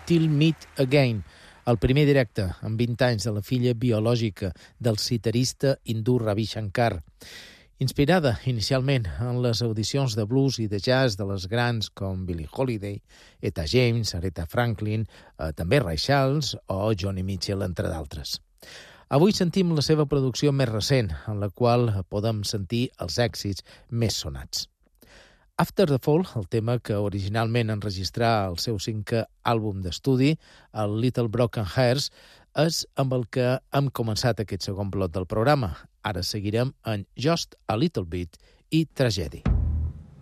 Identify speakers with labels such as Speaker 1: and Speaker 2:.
Speaker 1: Till Meet Again, el primer directe en 20 anys de la filla biològica del citarista hindú Ravi Shankar. Inspirada inicialment en les audicions de blues i de jazz de les grans com Billie Holiday, Etta James, Aretha Franklin, també Ray Charles o Joni Mitchell, entre d'altres. Avui sentim la seva producció més recent, en la qual podem sentir els èxits més sonats. After the Fall, el tema que originalment enregistrà el seu 5è àlbum d'estudi, el Little Broken Hearts, és amb el que hem començat aquest segon bloc del programa. Ara seguirem en Just a Little Bit i Tragedy.